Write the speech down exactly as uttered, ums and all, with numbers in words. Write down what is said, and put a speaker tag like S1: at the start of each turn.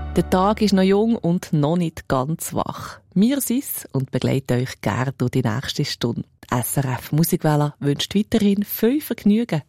S1: Der Tag ist noch jung und noch nicht ganz wach. Wir sind's und begleiten euch gerne durch die nächste Stunde. Die S R F Musikwelle wünscht weiterhin viel Vergnügen.